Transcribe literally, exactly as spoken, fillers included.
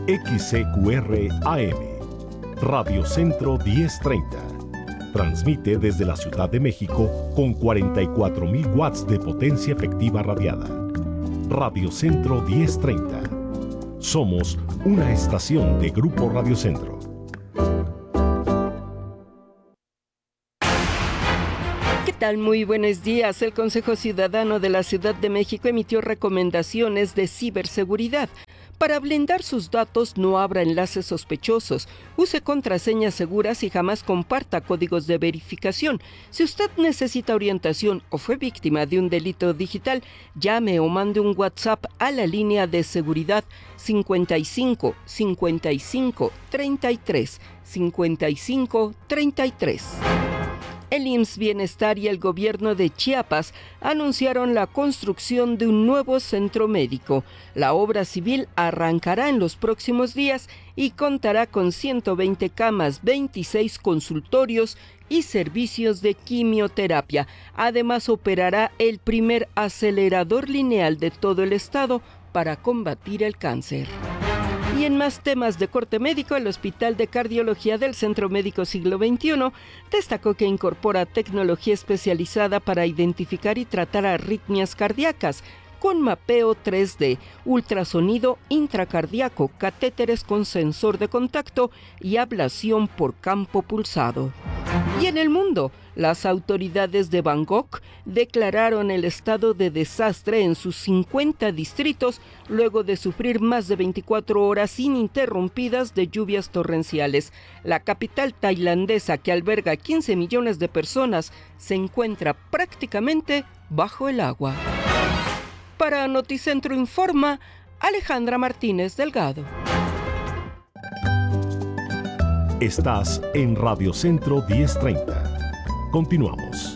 X C Q R A M, Radio Centro diez treinta. Transmite desde la Ciudad de México con cuarenta y cuatro mil watts de potencia efectiva radiada. Radio Centro diez treinta. Somos una estación de Grupo Radio Centro. ¿Qué tal? Muy buenos días. El Consejo Ciudadano de la Ciudad de México emitió recomendaciones de ciberseguridad. Para blindar sus datos, no abra enlaces sospechosos, use contraseñas seguras y jamás comparta códigos de verificación. Si usted necesita orientación o fue víctima de un delito digital, llame o mande un WhatsApp a la línea de seguridad cincuenta y cinco, cincuenta y cinco, treinta y tres, cincuenta y cinco, treinta y tres. El I M S S Bienestar y el gobierno de Chiapas anunciaron la construcción de un nuevo centro médico. La obra civil arrancará en los próximos días y contará con ciento veinte camas, veintiséis consultorios y servicios de quimioterapia. Además, operará el primer acelerador lineal de todo el estado para combatir el cáncer. Y en más temas de corte médico, el Hospital de Cardiología del Centro Médico Siglo veintiuno destacó que incorpora tecnología especializada para identificar y tratar arritmias cardíacas, con mapeo tres D, ultrasonido intracardíaco, catéteres con sensor de contacto y ablación por campo pulsado. Y en el mundo, las autoridades de Bangkok declararon el estado de desastre en sus cincuenta distritos luego de sufrir más de veinticuatro horas ininterrumpidas de lluvias torrenciales. La capital tailandesa, que alberga quince millones de personas, se encuentra prácticamente bajo el agua. Para Noticentro Informa, Alejandra Martínez Delgado. Estás en Radio Centro diez treinta. Continuamos.